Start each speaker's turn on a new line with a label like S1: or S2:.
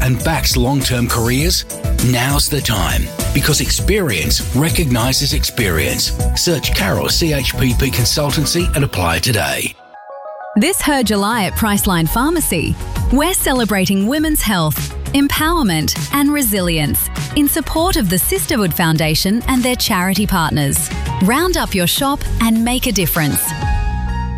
S1: and backs long-term careers? Now's the time, because experience recognises experience. Search Carroll CHPP Consultancy and apply today.
S2: This Her July at Priceline Pharmacy, we're celebrating women's health, empowerment and resilience in support of the Sisterhood Foundation and their charity partners. Round up your shop and make a difference.